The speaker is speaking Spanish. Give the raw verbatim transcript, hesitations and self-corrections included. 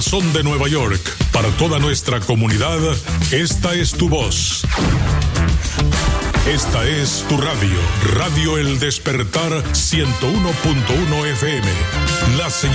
Son de Nueva York, para toda nuestra comunidad, esta es tu voz. Esta es tu radio, Radio El Despertar ciento uno punto uno F M. La señal